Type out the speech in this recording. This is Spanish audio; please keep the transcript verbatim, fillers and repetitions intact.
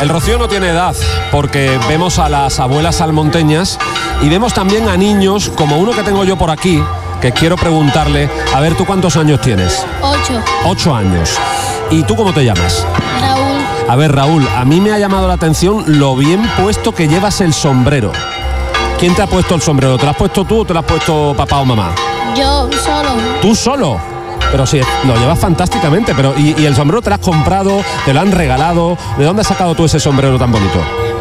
El rocío no tiene edad, porque vemos a las abuelas salmonteñas y vemos también a niños como uno que tengo yo por aquí, que quiero preguntarle, a ver, ¿tú cuántos años tienes? Ocho. Ocho años. ¿Y tú cómo te llamas? Raúl. A ver, Raúl, a mí me ha llamado la atención lo bien puesto que llevas el sombrero. ¿Quién te ha puesto el sombrero? ¿Te lo has puesto tú o te lo has puesto papá o mamá? Yo solo. ¿Tú solo? Pero sí, lo llevas fantásticamente. Pero ¿y, y el sombrero te lo has comprado? ¿Te lo han regalado? ¿De dónde has sacado tú ese sombrero tan bonito?